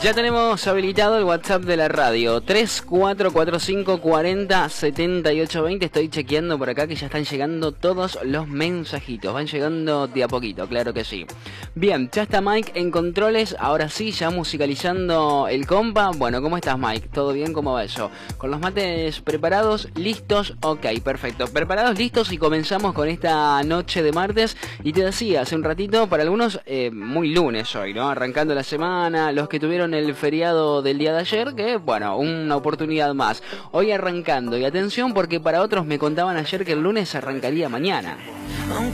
Ya tenemos habilitado el WhatsApp de la radio, 3445 40 78 20. Estoy chequeando por acá que ya están llegando todos los mensajitos. Van llegando de a poquito, claro que sí. Bien, ya está Mike en controles. Ahora sí, ya musicalizando el compa. Bueno, ¿cómo estás, Mike? ¿Todo bien? ¿Cómo va eso? Con los mates preparados, listos. Ok, perfecto. Preparados, listos y comenzamos con esta noche de martes. Y te decía hace un ratito, para algunos muy lunes hoy, ¿no? Arrancando la semana, los que tuvieron el feriado del día de ayer, que bueno, una oportunidad más. Hoy arrancando, y atención porque para otros me contaban ayer que el lunes arrancaría mañana.